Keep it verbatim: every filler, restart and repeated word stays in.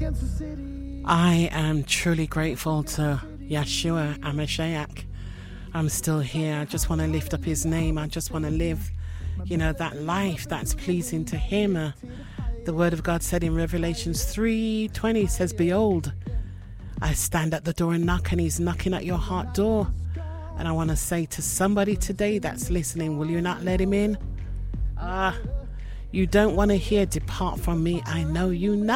I am truly grateful to Yeshua HaMashiach. I'm still here. I just want to lift up his name. I just want to live, you know, that life that's pleasing to him. Uh, the word of God said in Revelations three twenty says, behold, I stand at the door and knock, and he's knocking at your heart door. And I want to say to somebody today that's listening, will you not let him in? Ah, uh, you don't want to hear, depart from me, I know you not.